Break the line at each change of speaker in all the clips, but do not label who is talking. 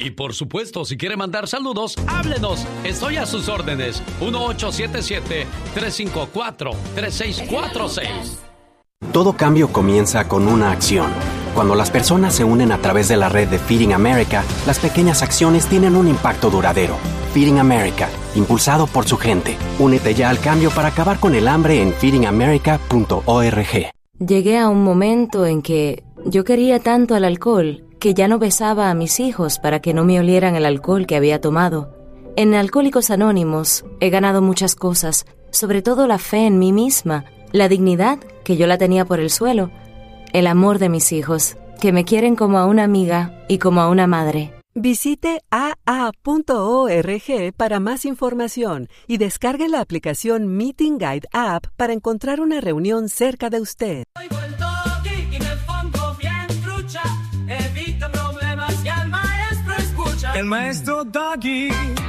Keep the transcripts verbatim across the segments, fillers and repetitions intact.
Y por supuesto, si quiere mandar saludos, háblenos. Estoy a sus órdenes. uno ocho siete siete, tres cinco cuatro, tres seis cuatro seis.
Todo cambio comienza con una acción. Cuando las personas se unen a través de la red de Feeding America, las pequeñas acciones tienen un impacto duradero. Feeding America, impulsado por su gente. Únete ya al cambio para acabar con el hambre en feeding america punto org.
Llegué a un momento en que yo quería tanto al alcohol que ya no besaba a mis hijos para que no me olieran el alcohol que había tomado. En Alcohólicos Anónimos he ganado muchas cosas, sobre todo la fe en mí misma, la dignidad, que yo la tenía por el suelo, el amor de mis hijos, que me quieren como a una amiga y como a una madre.
Visite a a punto org para más información y descargue la aplicación Meeting Guide App para encontrar una reunión cerca de usted.
El maestro Doggy.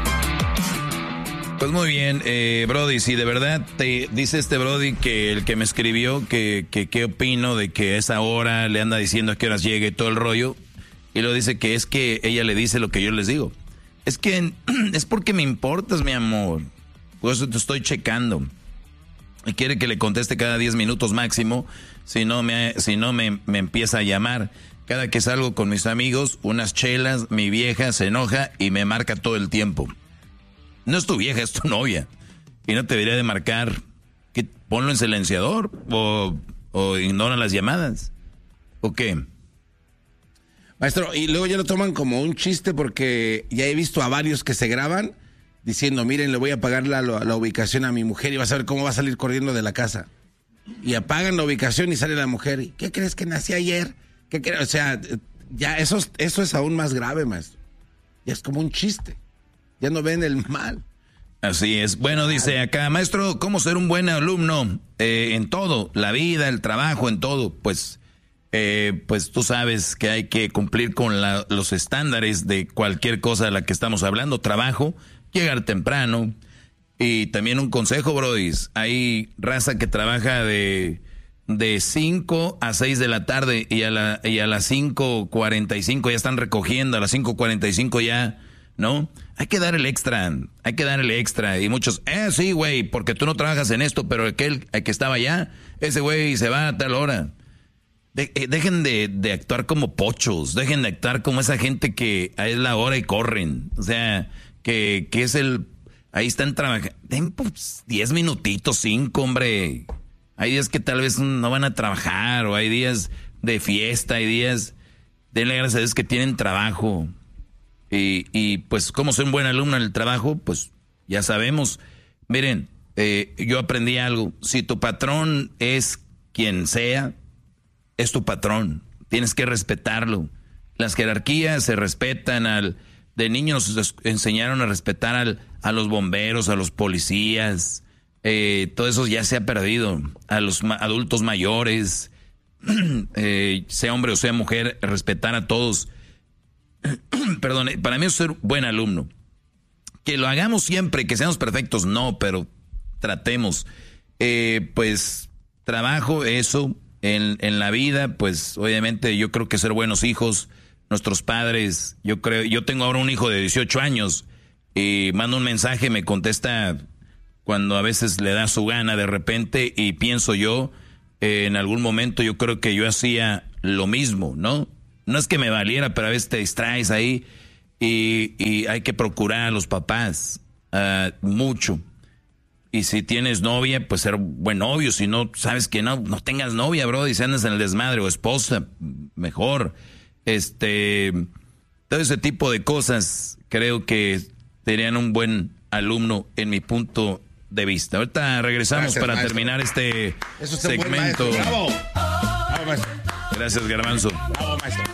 Pues muy bien, eh, Brody, si de verdad te dice este Brody que el que me escribió, que que qué opino de que a esa hora le anda diciendo a qué horas llegue todo el rollo, y lo dice que es que ella le dice lo que yo les digo. Es que es porque me importas, mi amor. Por eso te estoy checando. Y quiere que le conteste cada diez minutos máximo, si no me, si no me, me empieza a llamar. Cada que salgo con mis amigos, unas chelas, mi vieja se enoja y me marca todo el tiempo. No es tu vieja, es tu novia. Y no te debería de marcar. ¿Qué? Ponlo en silenciador o, o ignora las llamadas. ¿O qué?
Maestro, y luego ya lo toman como un chiste porque ya he visto a varios que se graban diciendo, miren, le voy a pagar la, la ubicación a mi mujer y vas a ver cómo va a salir corriendo de la casa. Y apagan la ubicación y sale la mujer. ¿Y qué crees que nací ayer? ¿Qué crees? O sea, ya eso, eso es aún más grave, maestro. Ya es como un chiste. Ya no ven el mal.
Así es. Bueno, dice acá, maestro, ¿cómo ser un buen alumno? Eh, en todo, la vida, el trabajo, en todo. Pues, eh, pues tú sabes que hay que cumplir con la, los estándares de cualquier cosa de la que estamos hablando. Trabajo, llegar temprano. Y también un consejo, brodis. Hay raza que trabaja de, de cinco a seis de la tarde y a, la, y a las cinco cuarenta y cinco ya están recogiendo, a las cinco cuarenta y cinco ya, ¿no? Hay que dar el extra, hay que dar el extra. Y muchos, eh, sí, güey, porque tú no trabajas en esto, pero aquel el que estaba allá, ese güey se va a tal hora. De, eh, dejen de, de actuar como pochos, dejen de actuar como esa gente que es la hora y corren. O sea, que, que es el... Ahí están trabajando. Den pues, diez minutitos, cinco, hombre. Hay días que tal vez no van a trabajar, o hay días de fiesta, hay días... Denle gracias a Dios que tienen trabajo. Y, y pues, como soy un buen alumno en el trabajo, pues ya sabemos. Miren, eh, yo aprendí algo. Si tu patrón es quien sea, es tu patrón. Tienes que respetarlo. Las jerarquías se respetan. Al de niños nos enseñaron a respetar al, a los bomberos, a los policías. Eh, todo eso ya se ha perdido. A los ma- adultos mayores, eh, sea hombre o sea mujer, respetar a todos. Perdón, para mí es ser buen alumno. Que lo hagamos siempre, que seamos perfectos, no, pero tratemos. Eh, pues trabajo, eso, en, en la vida, pues obviamente yo creo que ser buenos hijos, nuestros padres, yo creo, yo tengo ahora un hijo de dieciocho años y mando un mensaje, me contesta cuando a veces le da su gana de repente y pienso yo, eh, en algún momento yo creo que yo hacía lo mismo, ¿no? No es que me valiera, pero a veces te distraes ahí y, y hay que procurar a los papás uh, mucho. Y si tienes novia, pues ser buen novio. Si no, sabes que no, no tengas novia, bro, y si andas en el desmadre o esposa, mejor. Este, todo ese tipo de cosas creo que serían un buen alumno en mi punto de vista. Ahorita regresamos Gracias, para maestro. terminar este segmento.
Bravo. Bravo, maestro.
Gracias, Garbanzo.
Bravo, maestro.